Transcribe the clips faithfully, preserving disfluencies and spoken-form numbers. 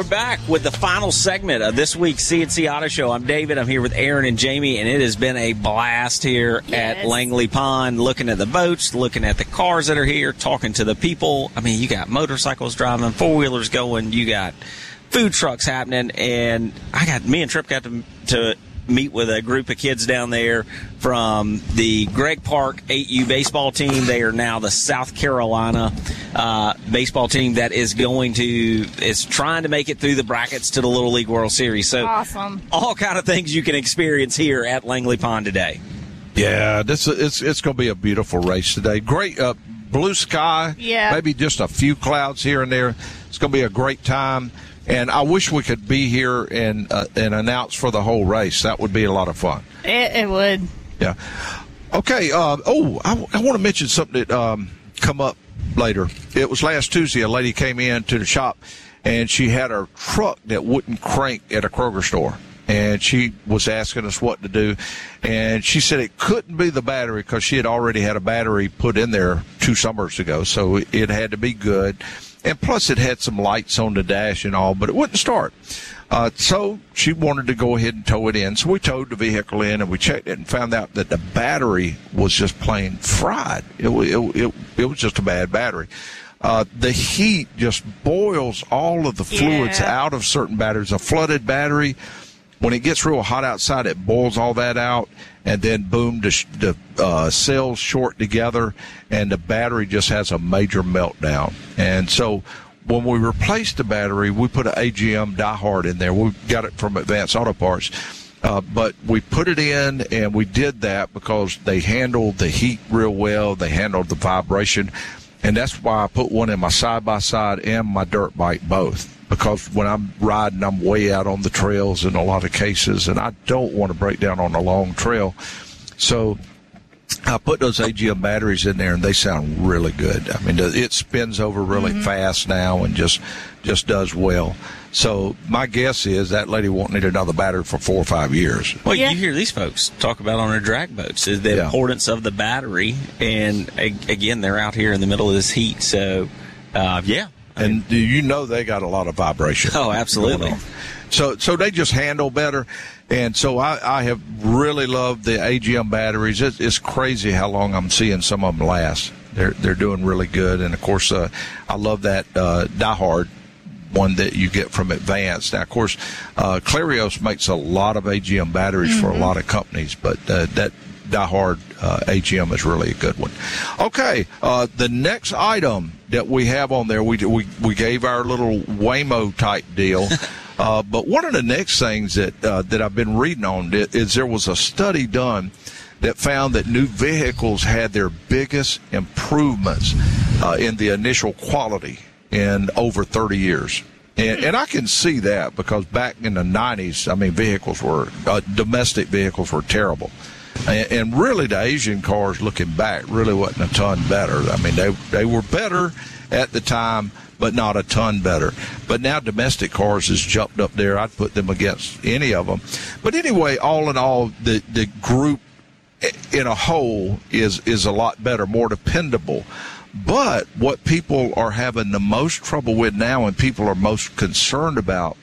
We're back with the final segment of this week's C N C Auto Show. I'm David. I'm here with Aaron and Jamie, and it has been a blast here yes. at Langley Pond, looking at the boats, looking at the cars that are here, talking to the people. I mean, you got motorcycles driving, four-wheelers going, you got food trucks happening, and I got me and Tripp got to, to meet with a group of kids down there from the Greg Park eight U baseball team. They are now the South Carolina uh, baseball team that is going to is trying to make it through the brackets to the Little League World Series. So awesome. All kind of things you can experience here at Langley Pond today. Yeah, this it's it's going to be a beautiful race today. Great uh, blue sky. Yeah. Maybe just a few clouds here and there. It's going to be a great time. And I wish we could be here and uh, and announce for the whole race. That would be a lot of fun. It, it would. Yeah. Okay. Uh, oh, I, I want to mention something that um, come up later. It was last Tuesday. A lady came in to the shop, and she had her truck that wouldn't crank at a Kroger store. And she was asking us what to do. And she said it couldn't be the battery because she had already had a battery put in there two summers ago. So it had to be good. And plus it had some lights on the dash and all, but it wouldn't start. Uh, so she wanted to go ahead and tow it in. So we towed the vehicle in and we checked it and found out that the battery was just plain fried. It, it, it, it was just a bad battery. Uh, the heat just boils all of the fluids yeah. out of certain batteries. A flooded battery, when it gets real hot outside, it boils all that out, and then boom, the, the uh, cells short together, and the battery just has a major meltdown. And so when we replaced the battery, we put an A G M diehard in there. We got it from Advanced Auto Parts. Uh, but we put it in, and we did that because they handled the heat real well. They handled the vibration. And that's why I put one in my side-by-side and my dirt bike both. Because when I'm riding, I'm way out on the trails in a lot of cases, and I don't want to break down on a long trail. So I put those A G M batteries in there, and they sound really good. I mean, it spins over really mm-hmm. fast now and just just does well. So my guess is that lady won't need another battery for four or five years. Well, yeah. you hear these folks talk about on their drag boats is the yeah. importance of the battery, and again, they're out here in the middle of this heat. So, uh, yeah. And you know they got a lot of vibration. Oh, absolutely. So so they just handle better. And so I, I have really loved the A G M batteries. It's, it's crazy how long I'm seeing some of them last. They're they're doing really good. And, of course, uh, I love that uh, diehard one that you get from Advanced. Now, of course, uh, Clarios makes a lot of A G M batteries mm-hmm. for a lot of companies, but uh, that diehard uh, A G M is really a good one. Okay, uh, the next item that we have on there, we we, we gave our little Waymo type deal. uh, but one of the next things that uh, that I've been reading on is there was a study done that found that new vehicles had their biggest improvements uh, in the initial quality in over thirty years. And, and I can see that because back in the nineties, I mean, vehicles were, uh, domestic vehicles were terrible. And, and really the Asian cars, looking back, really wasn't a ton better. I mean, they they were better at the time, but not a ton better. But now domestic cars has jumped up there. I'd put them against any of them. But anyway, all in all, the, the group in a whole is, is a lot better, more dependable. But what people are having the most trouble with now and people are most concerned about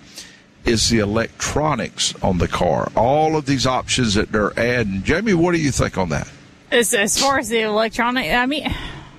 is the electronics on the car. All of these options that they're adding. Jamie, what do you think on that? As, as far as the electronic, I mean,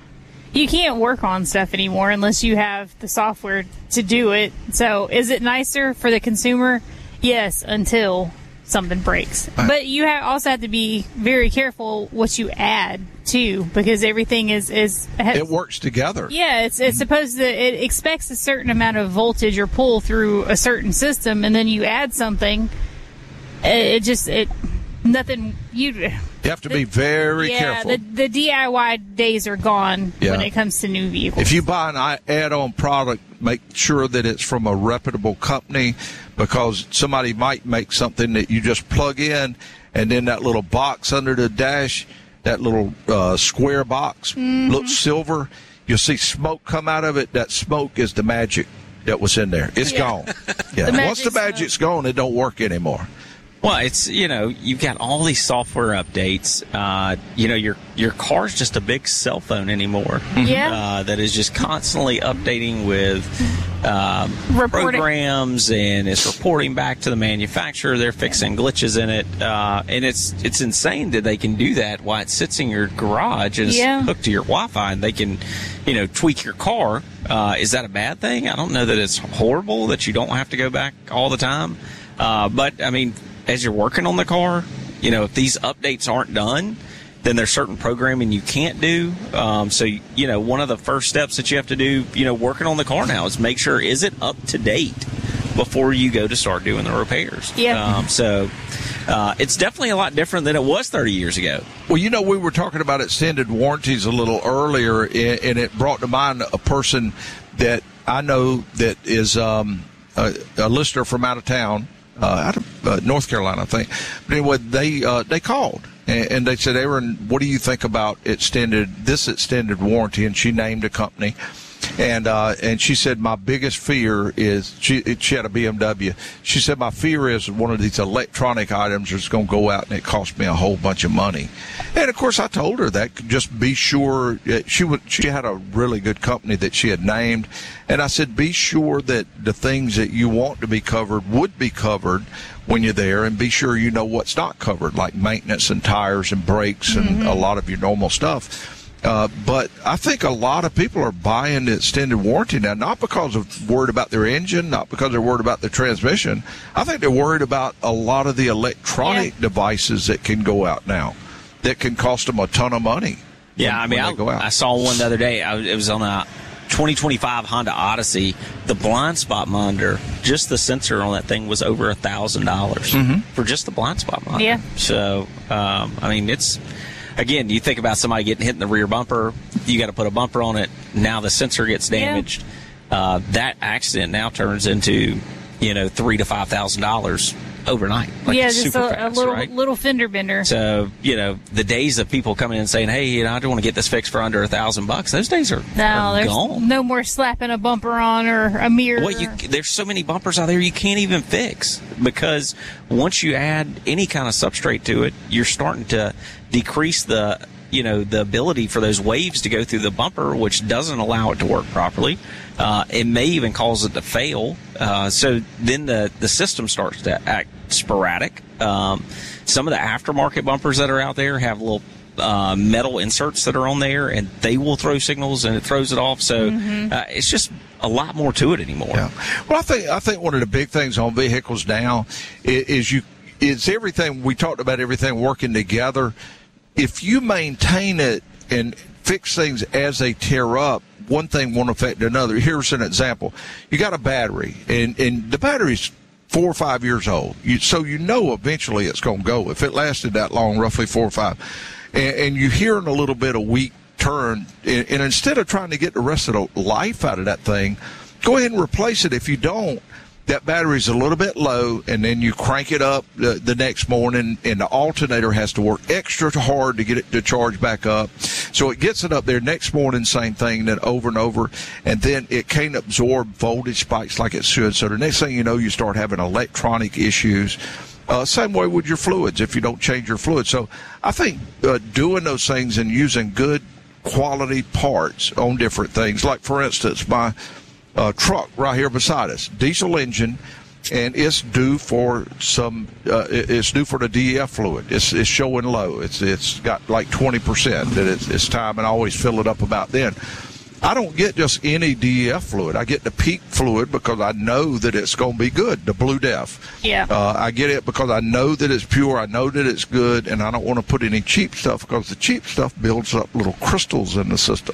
you can't work on stuff anymore unless you have the software to do it. So is it nicer for the consumer? Yes, until something breaks. But you have also have to be very careful what you add too, because everything is is has, it works together. Yeah, it's it's supposed to it expects a certain amount of voltage or pull through a certain system, and then you add something. It, it just it nothing you. You have to be very yeah, careful. Yeah, the, the D I Y days are gone yeah. when it comes to new vehicles. If you buy an add-on product, make sure that it's from a reputable company, because somebody might make something that you just plug in, and then that little box under the dash, that little uh, square box, mm-hmm. looks silver. You'll see smoke come out of it. That smoke is the magic that was in there. It's yeah. gone. Yeah. The Once the magic's smoke. gone, it don't work anymore. Well, it's, you know, you've got all these software updates. Uh, you know, your your car's just a big cell phone anymore. Yeah. Uh, that is just constantly updating with um, programs, and it's reporting back to the manufacturer. They're fixing glitches in it, uh, and it's it's insane that they can do that while it sits in your garage and yeah. it's hooked to your Wi-Fi, and they can, you know, tweak your car. Uh, is that a bad thing? I don't know that it's horrible that you don't have to go back all the time, uh, but I mean, as you're working on the car, you know, if these updates aren't done, then there's certain programming you can't do. Um, so, you know, one of the first steps that you have to do, you know, working on the car now is make sure, is it up to date before you go to start doing the repairs? Yeah. Um, so uh, it's definitely a lot different than it was thirty years ago. Well, you know, we were talking about extended warranties a little earlier, and it brought to mind a person that I know that is um, a, a listener from out of town, uh, out of uh, North Carolina, I think. But anyway, they uh, they called. And they said, Aaron, what do you think about extended this extended warranty? And she named a company. And uh, and she said, my biggest fear is, she she had a B M W. She said, my fear is one of these electronic items that's going to go out and it costs me a whole bunch of money. And, of course, I told her that. Just be sure. She would, she had a really good company that she had named. And I said, be sure that the things that you want to be covered would be covered when you're there, and be sure you know what's not covered, like maintenance and tires and brakes and mm-hmm. a lot of your normal stuff. Uh, but I think a lot of people are buying the extended warranty now, not because of worried about their engine, not because they're worried about their transmission. I think they're worried about a lot of the electronic yeah. devices that can go out now that can cost them a ton of money. Yeah, when, I mean, I, I saw one the other day. I, it was on a twenty twenty-five Honda Odyssey. The blind spot monitor, just the sensor on that thing was over a thousand dollars for just the blind spot monitor. Yeah. So, um, I mean, it's, again, you think about somebody getting hit in the rear bumper, you got to put a bumper on it. Now the sensor gets damaged. Yeah. Uh, that accident now turns into, you know, three to five thousand dollars overnight. Like yeah, just a, fast, a little right? little fender bender. So, you know, the days of people coming in and saying, hey, you know, I don't want to get this fixed for under a thousand bucks, those days are, no, are there's gone. No more slapping a bumper on or a mirror. Well, you, there's so many bumpers out there you can't even fix, because once you add any kind of substrate to it, you're starting to decrease the, you know, the ability for those waves to go through the bumper, which doesn't allow it to work properly. Uh, it may even cause it to fail. Uh, so then the, the system starts to act sporadic. Um, some of the aftermarket bumpers that are out there have little uh, metal inserts that are on there, and they will throw signals and it throws it off. So mm-hmm. uh, it's just a lot more to it anymore. Yeah. Well, I think I think one of the big things on vehicles now is, is you is everything we talked about, everything working together. If you maintain it and fix things as they tear up, one thing won't affect another. Here's an example. You got a battery, and, and the battery's four or five years old. You, so you know eventually it's going to go. If it lasted that long, roughly four or five, and, and you're hearing a little bit of weak turn, and, and instead of trying to get the rest of the life out of that thing, go ahead and replace it. If you don't, that battery's a little bit low, and then you crank it up the, the next morning, and the alternator has to work extra hard to get it to charge back up. So it gets it up there next morning, same thing, then over and over, and then it can't absorb voltage spikes like it should. So the next thing you know, you start having electronic issues. Uh, same way with your fluids if you don't change your fluids. So I think uh, doing those things and using good quality parts on different things, like, for instance, my Uh, truck right here beside us, diesel engine, and it's due for some. Uh, it's due for the D E F fluid. It's it's showing low. It's it's got like twenty percent. That it's, it's time, and I always fill it up about then. I don't get just any D E F fluid. I get the peak fluid because I know that it's going to be good. The Blue Def. Yeah. Uh, I get it because I know that it's pure. I know that it's good, and I don't want to put any cheap stuff because the cheap stuff builds up little crystals in the system.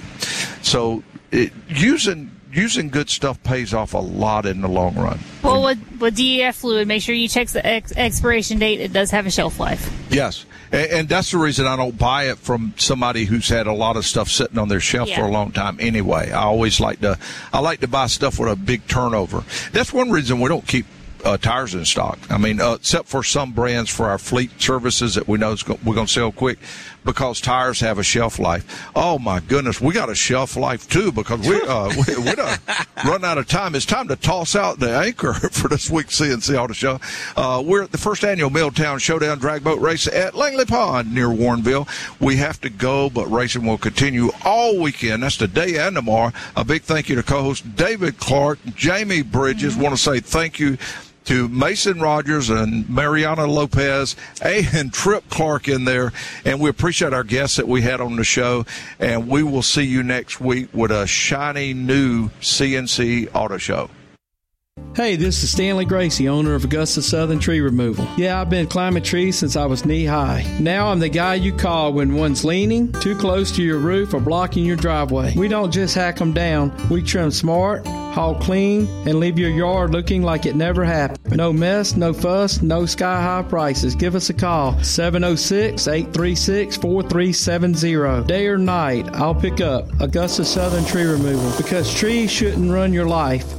So it, using. Using good stuff pays off a lot in the long run. Well, with, with D E F fluid, make sure you check the ex- expiration date. It does have a shelf life. Yes, and, and that's the reason I don't buy it from somebody who's had a lot of stuff sitting on their shelf yeah. for a long time anyway. I always like to, I like to buy stuff with a big turnover. That's one reason we don't keep Uh, tires in stock. I mean, uh, except for some brands for our fleet services that we know is go- we're going to sell quick. because tires have a shelf life. Oh, my goodness, we got a shelf life, too, because we, uh, we, we done run out of time. It's time to toss out the anchor for this week's C N C Auto Show. Uh, we're at the first annual Milltown Showdown Drag Boat Race at Langley Pond near Warrenville. We have to go, but racing will continue all weekend. That's today and tomorrow. A big thank you to co-host David Clark, Jamie Bridges. Mm-hmm. Want to say thank you to Mason Rogers and Mariana Lopez and Trip Clark in there. And we appreciate our guests that we had on the show. And we will see you next week with a shiny new C N C Auto Show. Hey, this is Stanley Gracie, owner of Augusta Southern Tree Removal. Yeah, I've been climbing trees since I was knee-high. Now I'm the guy you call when one's leaning, too close to your roof, or blocking your driveway. We don't just hack them down. We trim smart, haul clean, and leave your yard looking like it never happened. No mess, no fuss, no sky-high prices. Give us a call, seven oh six, eight three six, four three seven zero. Day or night, I'll pick up Augusta Southern Tree Removal, because trees shouldn't run your life.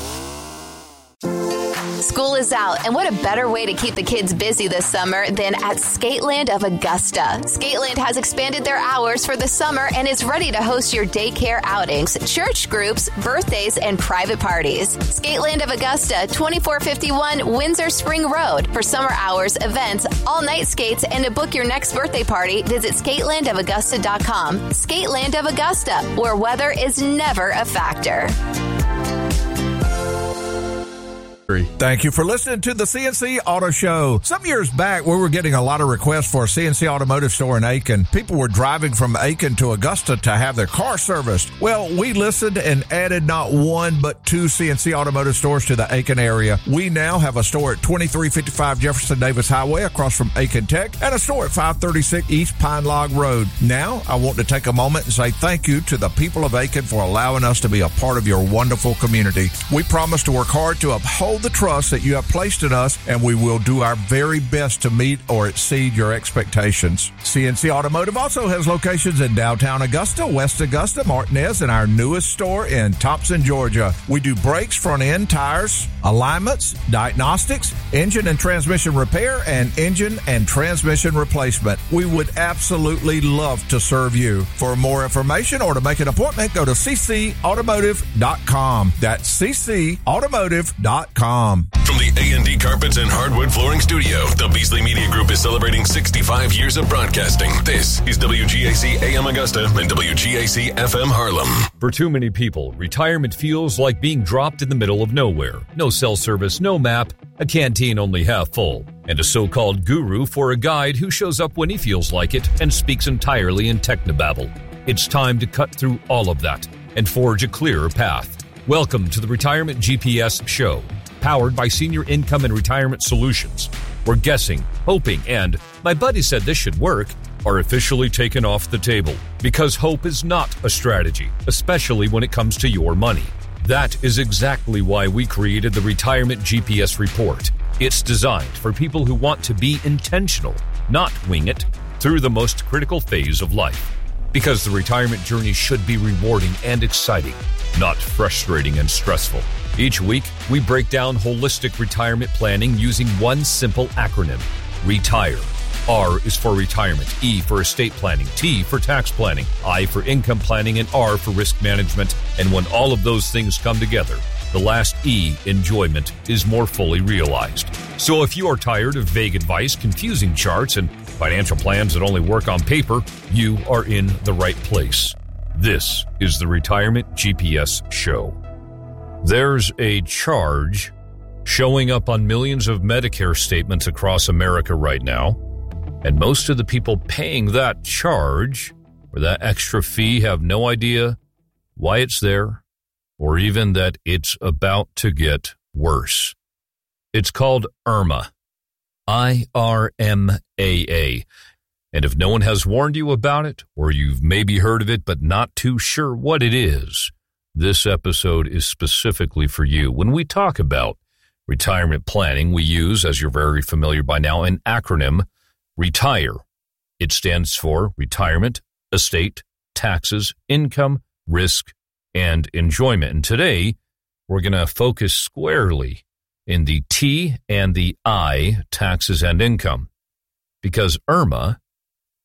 School is out, and what a better way to keep the kids busy this summer than at Skateland of Augusta. Skateland has expanded their hours for the summer and is ready to host your daycare outings, church groups, birthdays, and private parties. Skateland of Augusta, twenty-four fifty-one Windsor Spring Road. For summer hours, events, all-night skates, and to book your next birthday party, visit skateland of augusta dot com. Skateland of Augusta, where weather is never a factor. Thank you for listening to the C N C Auto Show. Some years back, we were getting a lot of requests for a C N C Automotive store in Aiken. People were driving from Aiken to Augusta to have their car serviced. Well, we listened and added not one but two C N C Automotive stores to the Aiken area. We now have a store at twenty-three fifty-five Jefferson Davis Highway across from Aiken Tech and a store at five thirty-six East Pine Log Road. Now, I want to take a moment and say thank you to the people of Aiken for allowing us to be a part of your wonderful community. We promise to work hard to uphold the trust that you have placed in us, and we will do our very best to meet or exceed your expectations. C N C Automotive also has locations in downtown Augusta, West Augusta, Martinez, and our newest store in Thompson, Georgia. We do brakes, front end, tires, alignments, diagnostics, engine and transmission repair, and engine and transmission replacement. We would absolutely love to serve you. For more information or to make an appointment, go to c c automotive dot com. That's c c automotive dot com. From the A and D Carpets and Hardwood Flooring Studio, the Beasley Media Group is celebrating sixty-five years of broadcasting. This is W G A C A M Augusta and W G A C F M Harlem. For too many people, retirement feels like being dropped in the middle of nowhere. No cell service, no map, a canteen only half full, and a so-called guru for a guide who shows up when he feels like it and speaks entirely in technobabble. It's time to cut through all of that and forge a clearer path. Welcome to the Retirement G P S Show, powered by Senior Income and Retirement Solutions, where guessing, hoping, and my buddy said this should work are officially taken off the table, because hope is not a strategy, especially when it comes to your money. That is exactly why we created the Retirement G P S Report. It's designed for people who want to be intentional, not wing it, through the most critical phase of life. Because the retirement journey should be rewarding and exciting, not frustrating and stressful. Each week, we break down holistic retirement planning using one simple acronym: RETIRE. R is for retirement, E for estate planning, T for tax planning, I for income planning, and R for risk management. And when all of those things come together, the last E, enjoyment, is more fully realized. So if you are tired of vague advice, confusing charts, and financial plans that only work on paper, you are in the right place. This is the Retirement G P S Show. There's a charge showing up on millions of Medicare statements across America right now, and most of the people paying that charge or that extra fee have no idea why it's there, or even that it's about to get worse. It's called IRMAA, I R M A A. And if no one has warned you about it, or you've maybe heard of it but not too sure what it is, this episode is specifically for you. When we talk about retirement planning, we use, as you're very familiar by now, an acronym, RETIRE. It stands for retirement, estate, taxes, income, risk, and enjoyment. And today, we're going to focus squarely in the T and the I, taxes and income, because IRMAA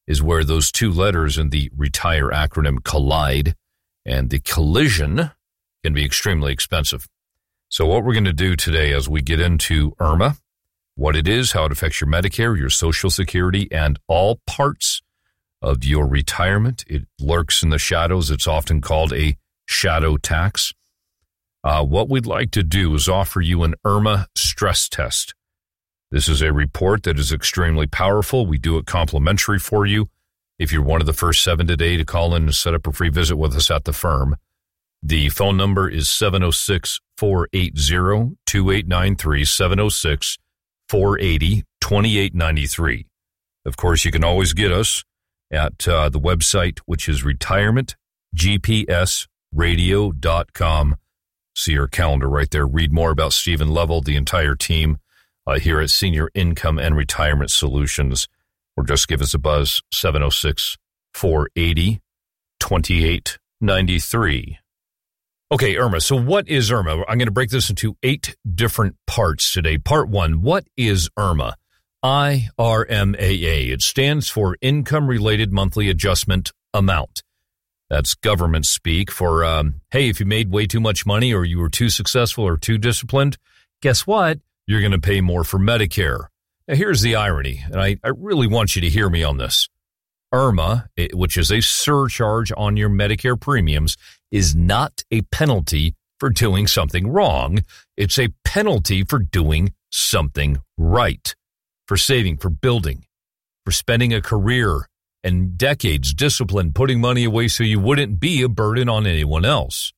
is where those two letters in the RETIRE acronym collide, and the collision can be extremely expensive. So what we're going to do today as we get into IRMA, what it is, how it affects your Medicare, your Social Security, and all parts of your retirement. It lurks in the shadows. It's often called a shadow tax. Uh, what we'd like to do is offer you an IRMA stress test. This is a report that is extremely powerful. We do it complimentary for you. If you're one of the first seven today to call in and set up a free visit with us at the firm, the phone number is seven oh six, four eight zero, two eight nine three, seven oh six, four eight zero, two eight nine three. Of course, you can always get us at uh, the website, which is retirement g p s radio dot com. See our calendar right there. Read more about Stephen Lovell, the entire team uh, here at Senior Income and Retirement Solutions. Or just give us a buzz, seven oh six, four eight zero, two eight nine three. Okay, IRMA. So what is IRMA? I'm going to break this into eight different parts today. Part one, what is IRMA? I R M A A. It stands for Income Related Monthly Adjustment Amount. That's government speak for, um, hey, if you made way too much money or you were too successful or too disciplined, guess what? You're going to pay more for Medicare. Now, here's the irony, and I, I really want you to hear me on this. IRMA, which is a surcharge on your Medicare premiums, is not a penalty for doing something wrong. It's a penalty for doing something right, for saving, for building, for spending a career and decades disciplined, putting money away so you wouldn't be a burden on anyone else.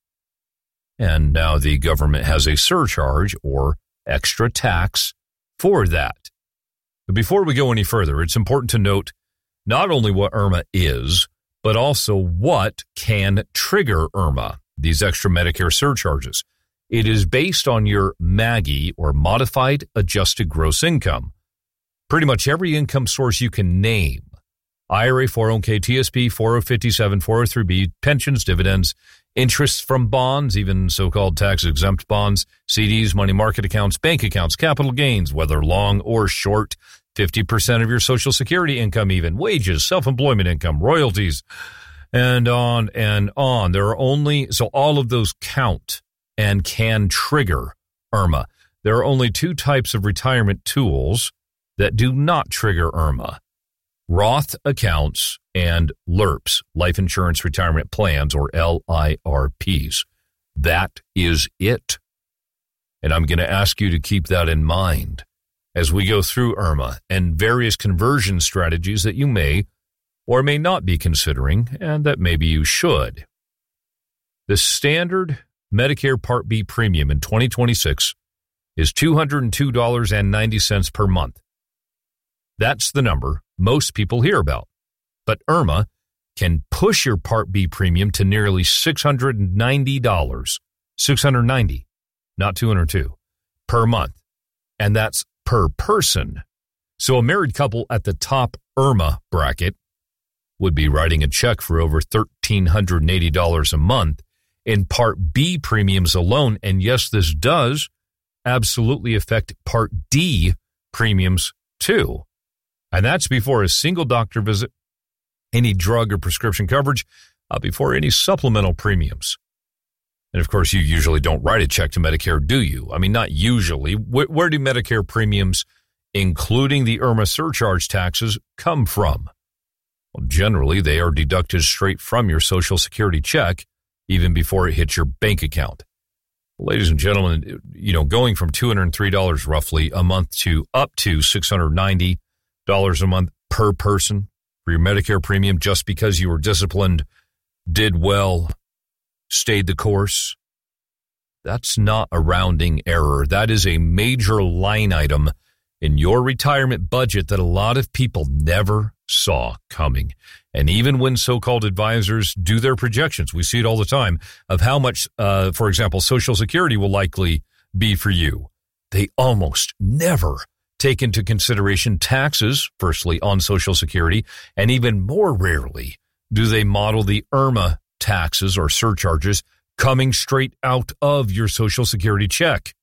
And now the government has a surcharge or extra tax for that. But before we go any further, it's important to note not only what IRMA is, but also what can trigger IRMA, these extra Medicare surcharges. It is based on your MAGI, or Modified Adjusted Gross Income. Pretty much every income source you can name. I R A, four oh one k, T S P, four oh fifty-seven, four oh three b, pensions, dividends, interests from bonds, even so-called tax-exempt bonds, C Ds, money market accounts, bank accounts, capital gains, whether long or short, fifty percent of your Social Security income even, wages, self-employment income, royalties, and on and on. There are only, so all of those count and can trigger IRMA. There are only two types of retirement tools that do not trigger IRMA. Roth accounts and L I R Ps, Life Insurance Retirement Plans, or L I R Ps. That is it. And I'm going to ask you to keep that in mind as we go through IRMA and various conversion strategies that you may or may not be considering, and that maybe you should. The standard Medicare Part B premium in twenty twenty-six is two hundred two dollars and ninety cents per month. That's the number most people hear about. But IRMA can push your Part B premium to nearly six hundred ninety dollars, six hundred ninety dollars, not two hundred two dollars, per month. And that's per person. So a married couple at the top IRMA bracket would be writing a check for over one thousand three hundred eighty dollars a month in Part B premiums alone. And yes, this does absolutely affect Part D premiums too. And that's before a single doctor visit, any drug or prescription coverage, uh, before any supplemental premiums. And of course, you usually don't write a check to Medicare, do you? I mean, not usually. Where, where do Medicare premiums, including the IRMA surcharge taxes, come from? Well, generally, they are deducted straight from your Social Security check, even before it hits your bank account. Ladies and gentlemen, you know, going from two hundred three dollars roughly a month to up to six hundred ninety dollars a month per person for your Medicare premium just because you were disciplined, did well, stayed the course. That's not a rounding error. That is a major line item in your retirement budget that a lot of people never saw coming. And even when so-called advisors do their projections, we see it all the time, of how much, uh, for example, Social Security will likely be for you. They almost never take into consideration taxes, firstly, on Social Security, and even more rarely do they model the IRMA taxes or surcharges coming straight out of your Social Security check.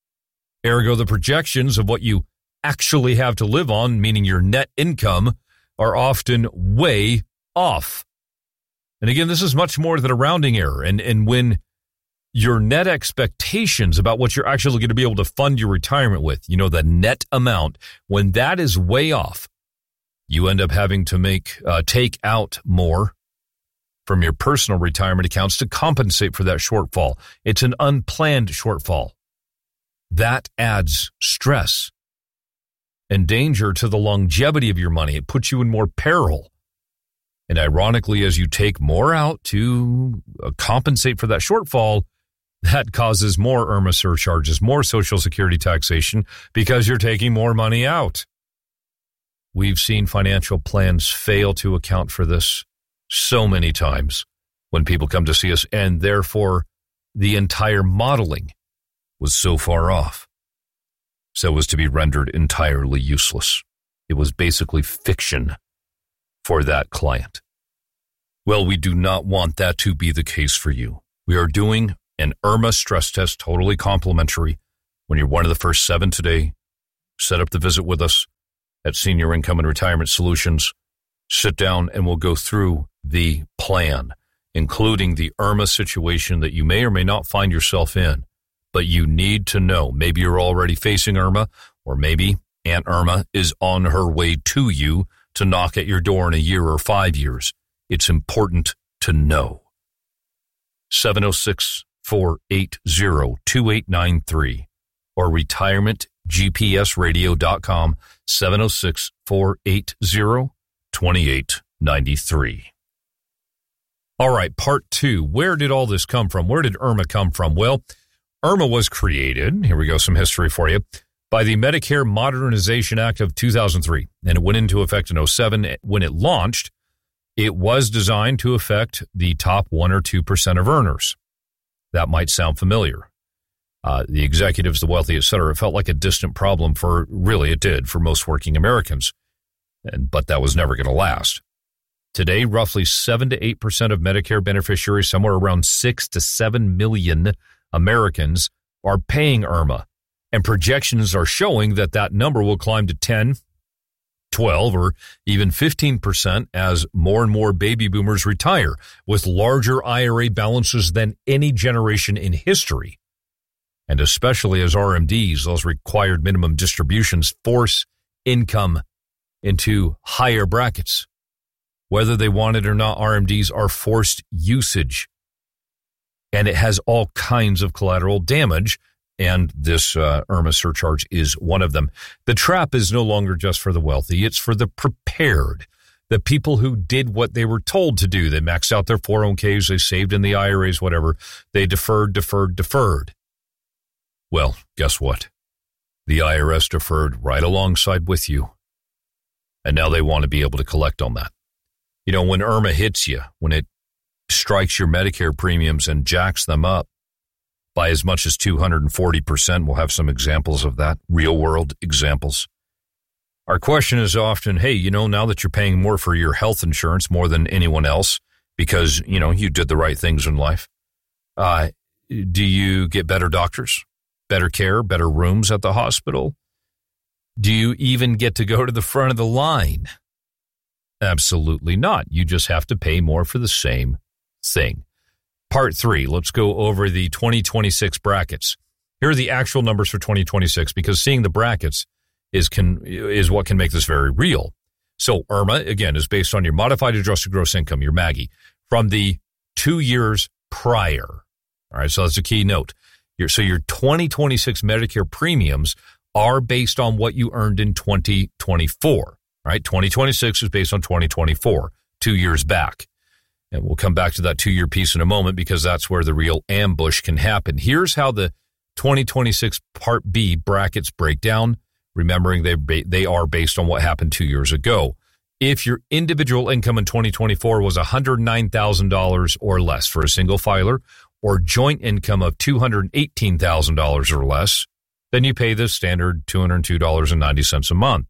Ergo, the projections of what you actually have to live on, meaning your net income, are often way off. And again, this is much more than a rounding error. And, and when your net expectations about what you're actually going to be able to fund your retirement with, you know, the net amount, when that is way off, you end up having to make uh, take out more from your personal retirement accounts to compensate for that shortfall. It's an unplanned shortfall. That adds stress and danger to the longevity of your money. It puts you in more peril. And ironically, as you take more out to uh, compensate for that shortfall, that causes more IRMAA surcharges, more Social Security taxation, because you're taking more money out. We've seen financial plans fail to account for this so many times when people come to see us, and therefore the entire modeling was so far off, so as to be rendered entirely useless. It was basically fiction for that client. Well, we do not want that to be the case for you. We are doing an IRMAA stress test, totally complimentary. When you're one of the first seven today, set up the visit with us at Senior Income and Retirement Solutions. Sit down and we'll go through the plan, including the IRMAA situation that you may or may not find yourself in. But you need to know, maybe you're already facing IRMAA, or maybe Aunt Irma is on her way to you to knock at your door in a year or five years. It's important to know. seven oh six, four eight zero, two eight nine three or retirement g p s radio dot com, seven oh six, four eight zero, two eight nine three. All right, part two. Where did all this come from? Where did IRMAA come from? Well, IRMAA was created, here we go, some history for you, by the Medicare Modernization Act of two thousand three, and it went into effect in oh seven. When it launched, it was designed to affect the top one or two percent of earners. That might sound familiar. Uh, the executives, the wealthy, et cetera. It felt like a distant problem for, really it did, for most working Americans. And, but that was never going to last. Today, roughly seven to eight percent of Medicare beneficiaries, somewhere around six to seven million Americans, are paying IRMAA. And projections are showing that that number will climb to ten, twelve, or even fifteen percent as more and more baby boomers retire, with larger I R A balances than any generation in history. And especially as R M Ds, those required minimum distributions, force income into higher brackets. Whether they want it or not, R M Ds are forced usage. And it has all kinds of collateral damage, and this uh, IRMAA surcharge is one of them. The trap is no longer just for the wealthy. It's for the prepared, the people who did what they were told to do. They maxed out their four oh one k's, they saved in the I R As, whatever. They deferred, deferred, deferred. Well, guess what? The I R S deferred right alongside with you. And now they want to be able to collect on that. You know, when IRMAA hits you, when it strikes your Medicare premiums and jacks them up by as much as two hundred forty percent, we'll have some examples of that, real-world examples. Our question is often, hey, you know, now that you're paying more for your health insurance more than anyone else because, you know, you did the right things in life, uh, do you get better doctors, better care, better rooms at the hospital? Do you even get to go to the front of the line? Absolutely not. You just have to pay more for the same thing. Part three, let's go over the twenty twenty-six brackets. Here are the actual numbers for twenty twenty-six, because seeing the brackets is can is what can make this very real. So IRMAA, again, is based on your modified adjusted gross income, your MAGI, from the two years prior. All right, so that's a key note. Your, so your twenty twenty-six Medicare premiums are based on what you earned in twenty twenty-four. Right? twenty twenty-six is based on twenty twenty-four, two years back. And we'll come back to that two-year piece in a moment, because that's where the real ambush can happen. Here's how the twenty twenty-six Part B brackets break down, remembering they they are based on what happened two years ago. If your individual income in twenty twenty-four was one hundred nine thousand dollars or less for a single filer, or joint income of two hundred eighteen thousand dollars or less, then you pay the standard two hundred two dollars and ninety cents a month.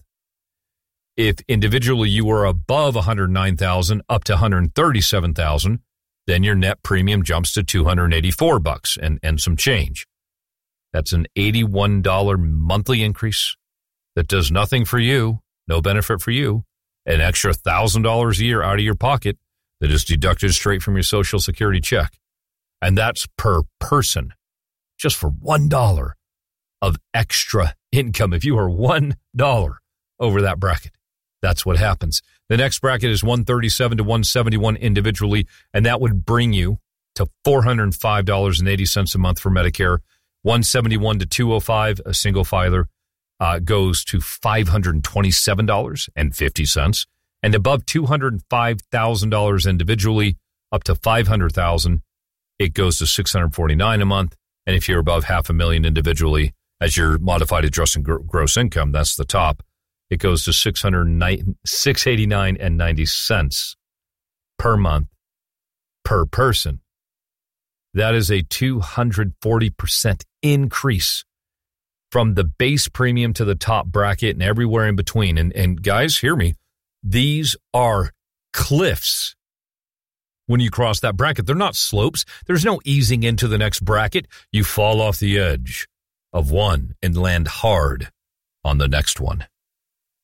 If individually you were above one hundred nine thousand dollars up to one hundred thirty-seven thousand dollars, then your net premium jumps to two hundred eighty-four bucks and, and some change. That's an eighty-one dollars monthly increase that does nothing for you, no benefit for you, an extra one thousand dollars a year out of your pocket that is deducted straight from your Social Security check. And that's per person, just for one dollar of extra income. If you are one dollar over that bracket, that's what happens. The next bracket is one thirty-seven to one seventy-one individually, and that would bring you to four hundred five dollars and eighty cents a month for Medicare. one seventy-one to two oh five, a single filer, uh, goes to five hundred twenty-seven dollars and fifty cents. And above two hundred five thousand dollars individually, up to five hundred thousand dollars, it goes to six hundred forty-nine dollars a month. And if you're above half a million individually, as your modified adjusted gross income, that's the top, it goes to six hundred eighty-nine dollars and ninety cents per month per person. That is a two hundred forty percent increase from the base premium to the top bracket and everywhere in between. And, and guys, hear me. These are cliffs when you cross that bracket. They're not slopes. There's no easing into the next bracket. You fall off the edge of one and land hard on the next one.